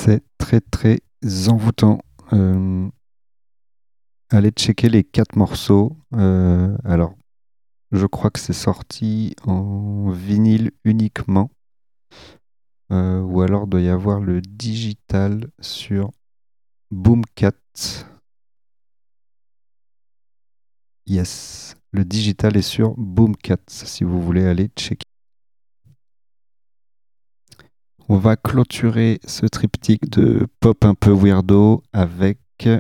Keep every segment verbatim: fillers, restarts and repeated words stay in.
C'est très très envoûtant. Euh, allez checker les quatre morceaux. Euh, alors, je crois que c'est sorti en vinyle uniquement. Euh, ou alors doit y avoir le digital sur Boomcat. Yes, le digital est sur Boomcat si vous voulez aller checker. On va clôturer ce triptyque de pop un peu weirdo avec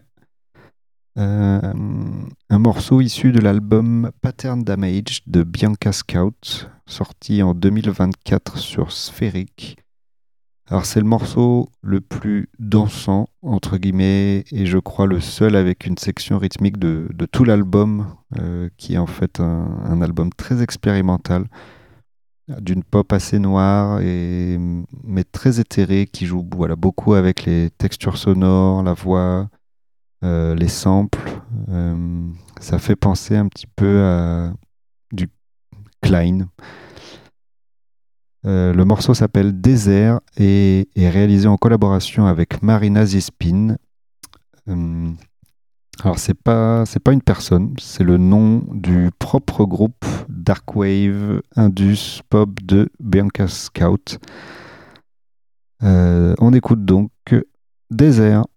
euh, un morceau issu de l'album Pattern Damage de Bianca Scout, sorti en deux mille vingt-quatre sur Sphérique. Alors c'est le morceau le plus dansant, entre guillemets, et je crois le seul avec une section rythmique de, de tout l'album, euh, qui est en fait un, un album très expérimental, d'une pop assez noire, et, mais très éthérée, qui joue voilà, beaucoup avec les textures sonores, la voix, euh, les samples. Euh, ça fait penser un petit peu à du Klein. Euh, le morceau s'appelle Désert et est réalisé en collaboration avec Marina Zispin. Euh, alors c'est pas c'est pas une personne, c'est le nom du propre groupe Darkwave Indus Pop de Bianca Scout. Euh, on écoute donc Désert.